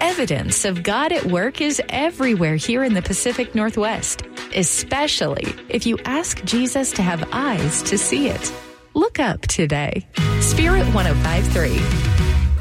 Evidence of God at work is everywhere here in the Pacific Northwest, especially if you ask Jesus to have eyes to see it. Look up today. Spirit 105.3.